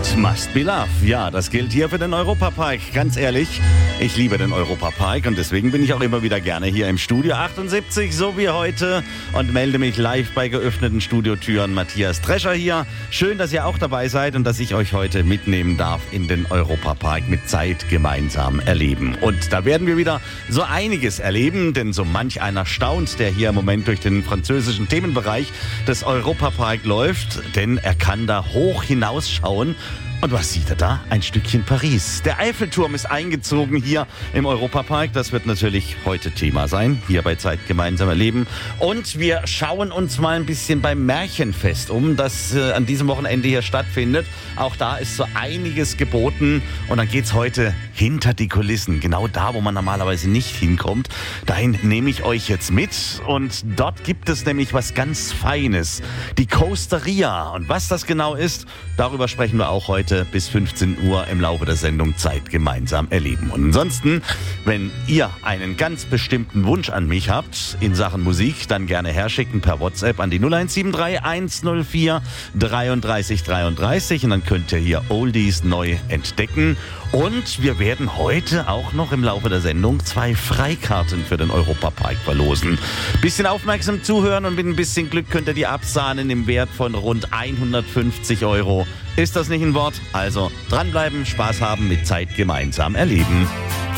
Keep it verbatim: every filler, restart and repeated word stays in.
It Must Be Love. Ja, das gilt hier für den Europapark. Ganz ehrlich, ich liebe den Europapark und deswegen bin ich auch immer wieder gerne hier im Studio achtundsiebzig, so wie heute, und melde mich live bei geöffneten Studiotüren. Matthias Drescher hier. Schön, dass ihr auch dabei seid und dass ich euch heute mitnehmen darf in den Europapark mit Zeit gemeinsam erleben. Und da werden wir wieder so einiges erleben, denn so manch einer staunt, der hier im Moment durch den französischen Themenbereich des Europapark läuft, denn er kann da hoch hinausschauen. Und was sieht er da? Ein Stückchen Paris. Der Eiffelturm ist eingezogen hier im Europapark. Das wird natürlich heute Thema sein, hier bei Zeit gemeinsam erleben. Und wir schauen uns mal ein bisschen beim Märchenfest um, das äh, an diesem Wochenende hier stattfindet. Auch da ist so einiges geboten. Und dann geht's heute hinter die Kulissen, genau da, wo man normalerweise nicht hinkommt. Dahin nehme ich euch jetzt mit. Und dort gibt es nämlich was ganz Feines, die Coasteria. Und was das genau ist, darüber sprechen wir auch heute bis fünfzehn Uhr im Laufe der Sendung Zeit gemeinsam erleben. Und ansonsten, wenn ihr einen ganz bestimmten Wunsch an mich habt in Sachen Musik, dann gerne herschicken per WhatsApp an die null eins sieben drei eins null vier dreiunddreißig dreiunddreißig und dann könnt ihr hier Oldies neu entdecken. Und wir werden heute auch noch im Laufe der Sendung zwei Freikarten für den Europapark verlosen. Bisschen aufmerksam zuhören und mit ein bisschen Glück könnt ihr die absahnen im Wert von rund hundertfünfzig Euro. Ist das nicht ein Wort? Also dranbleiben, Spaß haben, mit Zeit gemeinsam erleben.